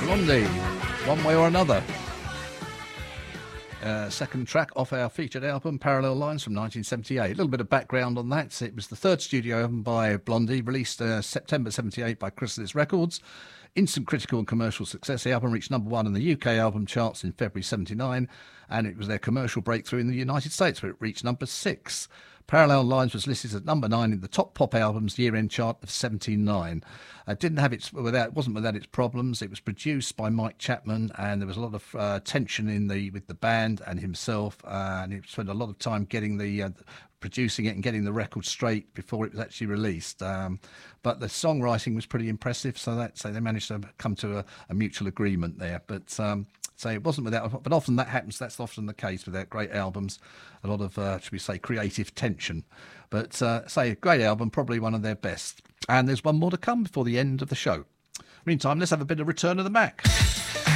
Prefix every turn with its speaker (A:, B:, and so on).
A: Blondie, One Way or Another. Second track off our featured album, Parallel Lines, from 1978. A little bit of background on that. It was the third studio album by Blondie, released September 78 by Chrysalis Records. Instant critical and commercial success. The album reached number one in the UK album charts in February 79, and it was their commercial breakthrough in the United States, where it reached number 6. Parallel Lines was listed at number 9 in the top pop albums year-end chart of 79. It wasn't without its problems. It was produced by Mike Chapman, and there was a lot of tension with the band and himself, and he spent a lot of time getting producing it and getting the record straight before it was actually released. But the songwriting was pretty impressive, so they managed to come to a mutual agreement there. But so it wasn't without, but often that happens. That's often the case with their great albums. A lot of, should we say, creative tension. But a great album, probably one of their best. And there's one more to come before the end of the show. Meantime, let's have a bit of Return of the Mac.